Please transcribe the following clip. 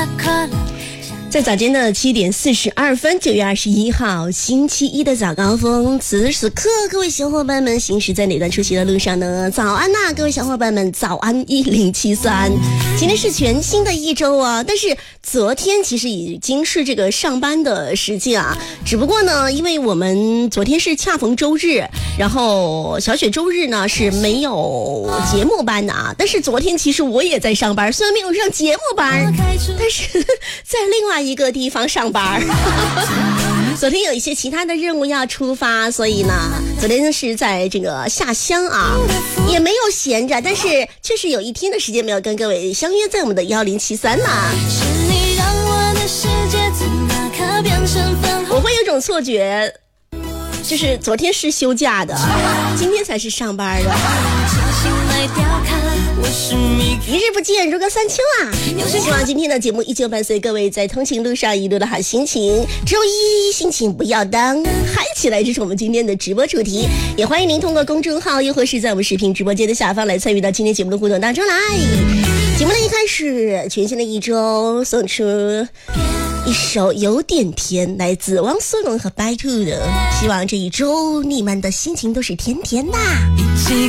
在早间的7点42分，9月21号星期一的早高峰，此时此刻各位小伙伴们行驶在哪段出行的路上呢？早安呐，各位小伙伴们，早安1073。今天是全新的一周啊，但是昨天其实已经是这个上班的时间啊，只不过呢，因为我们昨天是恰逢周日，然后小雪周日呢是没有节目班的啊，但是昨天其实我也在上班，虽然没有上节目班，但是在另外一个地方上班。昨天有一些其他的任务要出发，所以呢，昨天是在这个下乡啊，也没有闲着，但是确实有一天的时间没有跟各位相约在我们的1073呐。我会有种错觉，就是昨天是休假的，今天才是上班的。一日不见如隔三秋啊！希望今天的节目依旧伴随各位在通勤路上一路的好心情。周一心情不要当，嗨起来！这是我们今天的直播主题，也欢迎您通过公众号又或是在我们视频直播间的下方来参与到今天节目的互动当中来。节目的一开始，全新的一周送出一首有点甜，来自汪苏泷和白兔的。希望这一周你们的心情都是甜甜的。